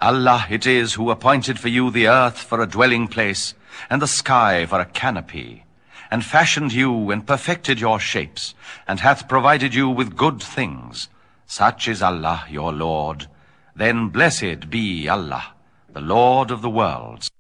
Allah it is who appointed for you the earth for a dwelling place, and the sky for a canopy, and fashioned you and perfected your shapes, and hath provided you with good things. Such is Allah your Lord. Then blessed be Allah, the Lord of the worlds.